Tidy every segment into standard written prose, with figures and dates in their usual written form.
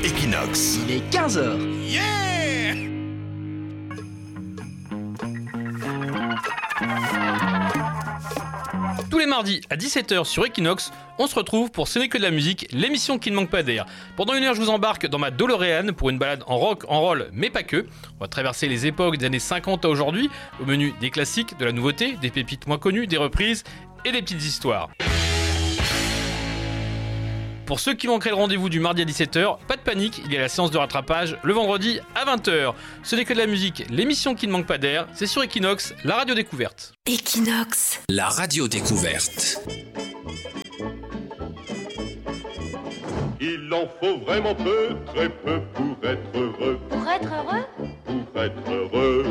Equinox. Il est 15h. Yeah! Tous les mardis à 17h sur Equinox, on se retrouve pour Ce n'est que de la musique, l'émission qui ne manque pas d'air. Pendant une heure, je vous embarque dans ma DeLorean pour une balade en rock, en roll, mais pas que. On va traverser les époques des années 50 à aujourd'hui, au menu des classiques, de la nouveauté, des pépites moins connues, des reprises et des petites histoires. Pour ceux qui manqueraient le rendez-vous du mardi à 17h, pas de panique, il y a la séance de rattrapage le vendredi à 20h. Ce n'est que de la musique, l'émission qui ne manque pas d'air, c'est sur Equinox, la radio découverte. Equinox, La radio découverte. Il en faut vraiment peu, très peu pour être heureux. Pour être heureux? Pour être heureux.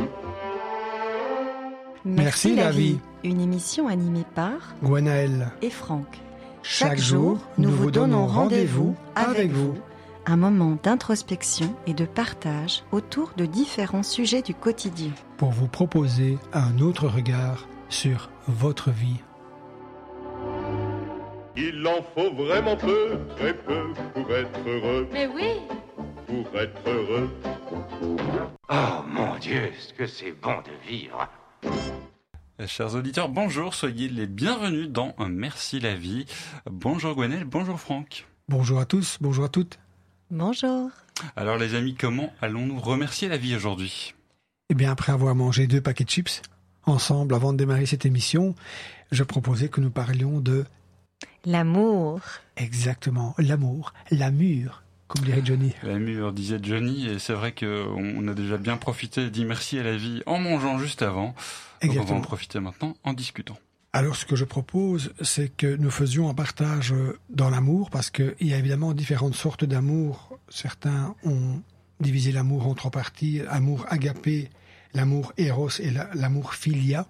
Merci la vie. Une émission animée par Gwenaël. et Franck. Chaque jour, nous vous donnons rendez-vous avec vous. Un moment d'introspection et de partage autour de différents sujets du quotidien. Pour vous proposer un autre regard sur votre vie. Il en faut vraiment peu, très peu pour être heureux. Mais oui! Pour être heureux. Oh mon Dieu, ce que c'est bon de vivre. Chers auditeurs, bonjour, soyez les bienvenus dans Merci la vie. Bonjour Gwenaël, bonjour Franck. Bonjour à tous, bonjour à toutes. Bonjour. Alors les amis, comment allons-nous remercier la vie aujourd'hui ? Eh bien, après avoir mangé 2 paquets de chips, ensemble, avant de démarrer cette émission, je proposais que nous parlions de... L'amour. Exactement, l'amour, l'amour, comme dirait Johnny. L'amour, disait Johnny, et c'est vrai qu'on a déjà bien profité d'y merci à la vie en mangeant juste avant. Donc on va en profiter maintenant en discutant. Alors ce que je propose, c'est que nous faisions un partage dans l'amour, parce qu'il y a évidemment différentes sortes d'amour. Certains ont divisé l'amour en 3 parties, amour agapé, l'amour éros et l'amour philia.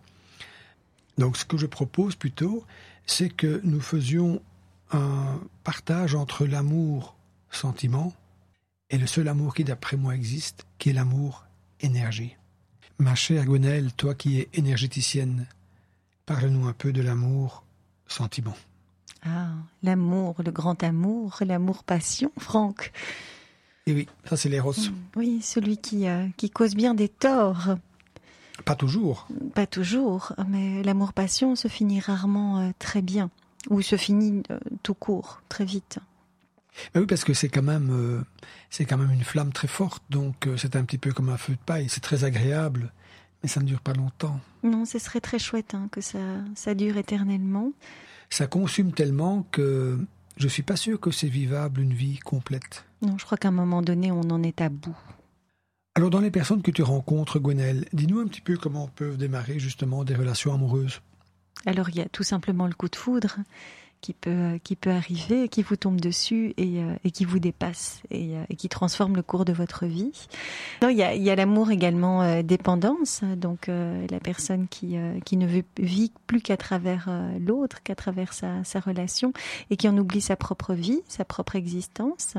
Donc ce que je propose plutôt, c'est que nous faisions un partage entre l'amour sentiment et le seul amour qui d'après moi existe, qui est l'amour énergie. Ma chère Gwenaël, toi qui es énergéticienne, parle-nous un peu de l'amour sentiment. Ah, l'amour, le grand amour, l'amour passion, Franck. Et oui, ça c'est l'éros. Oui, celui qui cause bien des torts. Pas toujours. Pas toujours, mais l'amour passion se finit rarement très bien, ou se finit tout court, très vite. Ben oui, parce que c'est quand même une flamme très forte, donc c'est un petit peu comme un feu de paille. C'est très agréable, mais ça ne dure pas longtemps. Non, ce serait très chouette que ça dure éternellement. Ça consume tellement que je suis pas sûr que c'est vivable une vie complète. Non, je crois qu'à un moment donné, on en est à bout. Alors, dans les personnes que tu rencontres, Gwenaël, dis-nous un petit peu comment peuvent démarrer justement des relations amoureuses. Alors, il y a tout simplement le coup de foudre qui peut arriver, qui vous tombe dessus et qui vous dépasse et qui transforme le cours de votre vie. Non, il y a l'amour également dépendance, donc la personne qui ne vit plus qu'à travers l'autre, qu'à travers sa relation et qui en oublie sa propre vie, sa propre existence.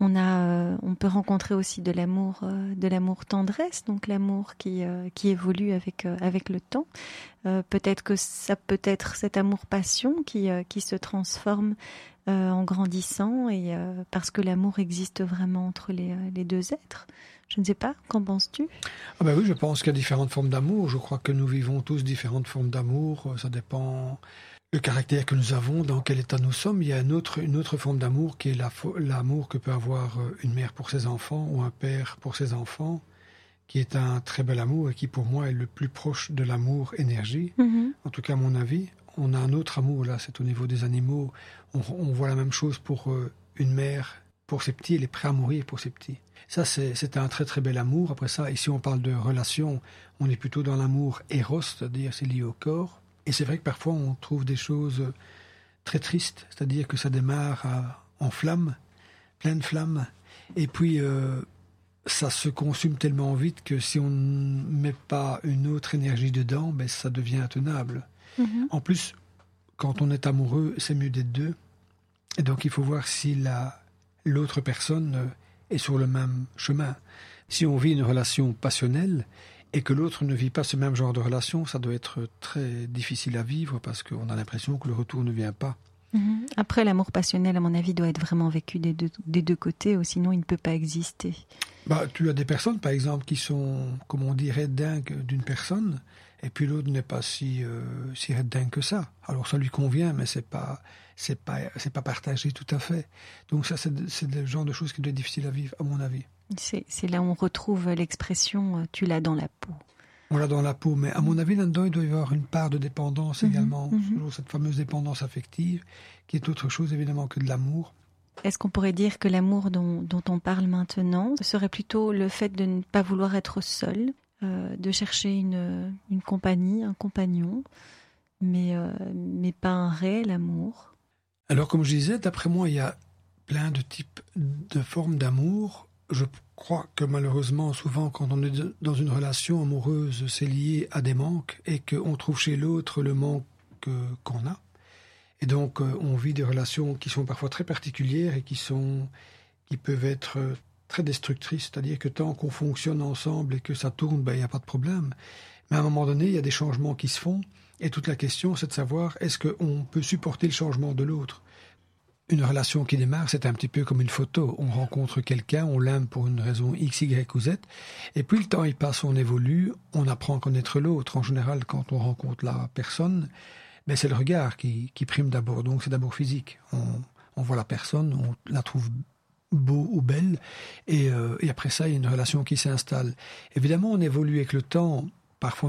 On peut rencontrer aussi de l'amour tendresse, donc l'amour qui évolue avec le temps. Peut-être que ça peut être cet amour passion qui se transforme en grandissant et parce que l'amour existe vraiment entre les deux êtres. Je ne sais pas, qu'en penses-tu ? Ah ben oui, je pense qu'il y a différentes formes d'amour. Je crois que nous vivons tous différentes formes d'amour. Ça dépend le caractère que nous avons, dans quel état nous sommes. Il y a une autre forme d'amour qui est l'amour que peut avoir une mère pour ses enfants ou un père pour ses enfants, qui est un très bel amour et qui pour moi est le plus proche de l'amour énergie. En tout cas à mon avis. On a un autre amour là, c'est au niveau des animaux. On voit la même chose pour une mère pour ses petits, elle est prête à mourir pour ses petits. Ça c'est un très très bel amour. Après ça, ici on parle de relation, on est plutôt dans l'amour éros, c'est-à-dire c'est lié au corps. Et c'est vrai que parfois on trouve des choses très tristes, c'est-à-dire que ça démarre en flammes, plein de flammes, et puis ça se consume tellement vite que si on ne met pas une autre énergie dedans, ben ça devient intenable. En plus, quand on est amoureux, c'est mieux d'être deux, et donc il faut voir si l'autre personne est sur le même chemin. Si on vit une relation passionnelle, et que l'autre ne vit pas ce même genre de relation, ça doit être très difficile à vivre parce qu'on a l'impression que le retour ne vient pas. Après, l'amour passionnel, à mon avis, doit être vraiment vécu des deux côtés, ou sinon il ne peut pas exister. Tu as des personnes, par exemple, qui sont, comme on dirait, dingues d'une personne, et puis l'autre n'est pas si dingue que ça. Alors ça lui convient, mais c'est pas partagé tout à fait. Donc ça, c'est le genre de choses qui doit être difficile à vivre, à mon avis. C'est là où on retrouve l'expression « tu l'as dans la peau ». On l'a dans la peau, mais à mon avis, là-dedans, il doit y avoir une part de dépendance également. Cette fameuse dépendance affective, qui est autre chose, évidemment, que de l'amour. Est-ce qu'on pourrait dire que l'amour dont on parle maintenant serait plutôt le fait de ne pas vouloir être seul, de chercher une compagnie, un compagnon, mais pas un réel amour? Alors, comme je disais, d'après moi, il y a plein de types de formes d'amour. Je crois que malheureusement, souvent, quand on est dans une relation amoureuse, c'est lié à des manques et qu'on trouve chez l'autre le manque qu'on a. Et donc, on vit des relations qui sont parfois très particulières et qui peuvent être très destructrices. C'est-à-dire que tant qu'on fonctionne ensemble et que ça tourne, il n'y a pas de problème. Mais à un moment donné, il y a des changements qui se font. Et toute la question, c'est de savoir, est-ce qu'on peut supporter le changement de l'autre ? Une relation qui démarre, c'est un petit peu comme une photo. On rencontre quelqu'un, on l'aime pour une raison X, Y ou Z. Et puis le temps, il passe, on évolue, on apprend à connaître l'autre. En général, quand on rencontre la personne, c'est le regard qui prime d'abord. Donc c'est d'abord physique. On voit la personne, on la trouve beau ou belle. Et après ça, il y a une relation qui s'installe. Évidemment, on évolue avec le temps. Parfois,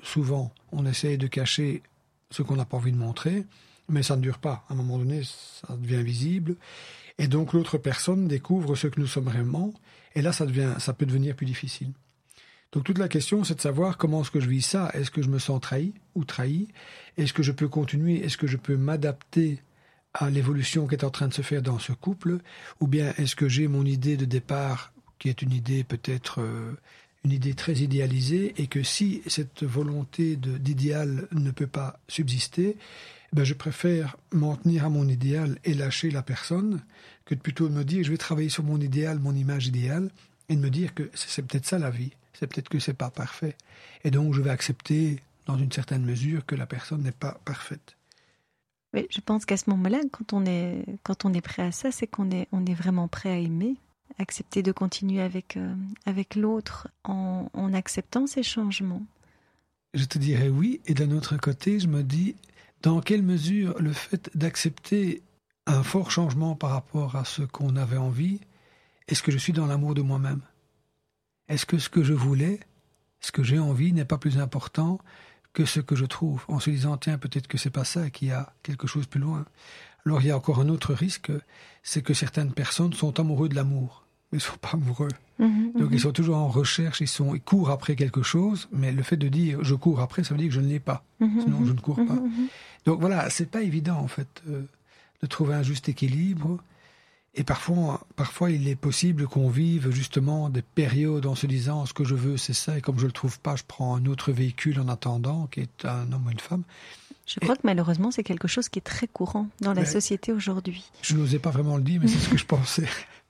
on essaye de cacher ce qu'on n'a pas envie de montrer. Mais ça ne dure pas. À un moment donné, ça devient visible. Et donc, l'autre personne découvre ce que nous sommes vraiment. Et là, ça peut devenir plus difficile. Donc, toute la question, c'est de savoir comment est-ce que je vis ça. Est-ce que je me sens trahi ou trahi? Est-ce que je peux continuer? Est-ce que je peux m'adapter à l'évolution qui est en train de se faire dans ce couple? Ou bien, est-ce que j'ai mon idée de départ, qui est une idée peut-être... une idée très idéalisée, et que si cette volonté d'idéal ne peut pas subsister, je préfère m'en tenir à mon idéal et lâcher la personne, que de plutôt de me dire je vais travailler sur mon idéal, mon image idéale, et de me dire que c'est peut-être ça la vie, c'est peut-être que c'est pas parfait. Et donc je vais accepter, dans une certaine mesure, que la personne n'est pas parfaite. Mais je pense qu'à ce moment-là, quand on est prêt à ça, c'est qu'on est vraiment prêt à aimer. Accepter de continuer avec l'autre en acceptant ces changements. Je te dirais oui, et d'un autre côté, je me dis, dans quelle mesure le fait d'accepter un fort changement par rapport à ce qu'on avait envie, est-ce que je suis dans l'amour de moi-même? Est-ce que ce que je voulais, ce que j'ai envie, n'est pas plus important que ce que je trouve, en se disant, tiens, peut-être que c'est pas ça, qu'il y a quelque chose plus loin. Alors il y a encore un autre risque, c'est que certaines personnes sont amoureux de l'amour, mais ils ne sont pas amoureux. Donc ils sont toujours en recherche, ils courent après quelque chose, mais le fait de dire je cours après, ça veut dire que je ne l'ai pas, sinon je ne cours pas. Donc voilà, c'est pas évident en fait de trouver un juste équilibre. Et parfois il est possible qu'on vive justement des périodes en se disant ce que je veux c'est ça, et comme je le trouve pas, je prends un autre véhicule en attendant, qui est un homme ou une femme. Je crois que malheureusement c'est quelque chose qui est très courant dans la société aujourd'hui. Je n'osais pas vraiment le dire, mais c'est ce que je pensais.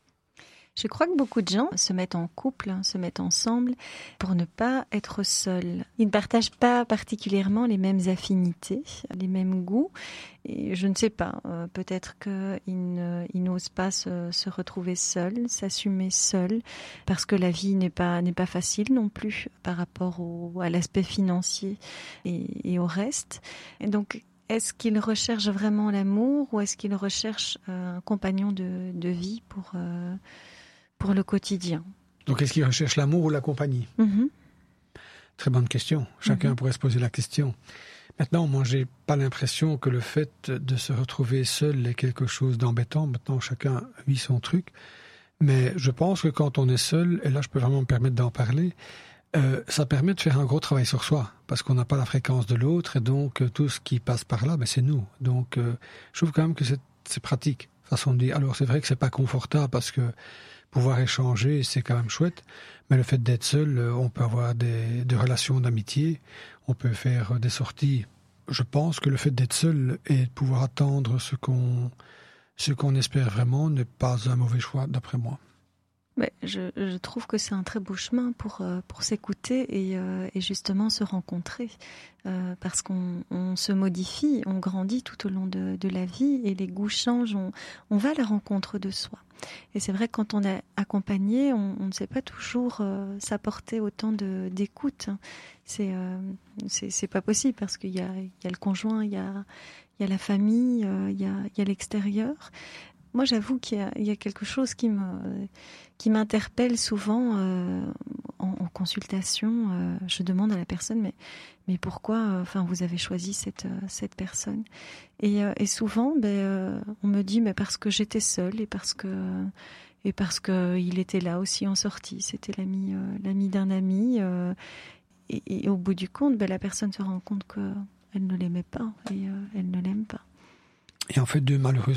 Je crois que beaucoup de gens se mettent en couple, se mettent ensemble pour ne pas être seuls. Ils ne partagent pas particulièrement les mêmes affinités, les mêmes goûts. Et je ne sais pas, peut-être qu'ils n'osent pas se retrouver seuls, s'assumer seuls, parce que la vie n'est pas facile non plus par rapport à l'aspect financier et au reste. Et donc, est-ce qu'ils recherchent vraiment l'amour, ou est-ce qu'ils recherchent un compagnon de vie pour le quotidien? Donc, est-ce qu'ils recherchent l'amour ou la compagnie? Très bonne question. Chacun pourrait se poser la question. Maintenant, moi, j'ai pas l'impression que le fait de se retrouver seul est quelque chose d'embêtant. Maintenant, chacun vit son truc. Mais je pense que quand on est seul, et là, je peux vraiment me permettre d'en parler, ça permet de faire un gros travail sur soi, parce qu'on n'a pas la fréquence de l'autre, et donc tout ce qui passe par là, c'est nous. Donc, je trouve quand même que c'est pratique, façon de dire. Alors, c'est vrai que c'est pas confortable, parce que pouvoir échanger, c'est quand même chouette, mais le fait d'être seul, on peut avoir des relations d'amitié, on peut faire des sorties. Je pense que le fait d'être seul et de pouvoir attendre ce qu'on espère vraiment n'est pas un mauvais choix, d'après moi. Je trouve que c'est un très beau chemin pour s'écouter et justement se rencontrer. Parce qu'on se modifie, on grandit tout au long de la vie et les goûts changent, on va à la rencontre de soi. Et c'est vrai que quand on est accompagné, on ne sait pas toujours s'apporter autant d'écoute. C'est pas possible parce qu'il y a le conjoint, il y a la famille, il y a l'extérieur. Moi, j'avoue qu'il y a quelque chose qui m'interpelle souvent en consultation. Je demande à la personne, mais pourquoi vous avez choisi cette personne ? Et souvent, on me dit, mais parce que j'étais seule et parce que il était là aussi en sortie. C'était l'ami d'un ami. Et au bout du compte, la personne se rend compte qu'elle ne l'aimait pas et elle ne l'aime pas. Et en fait, de malheureuses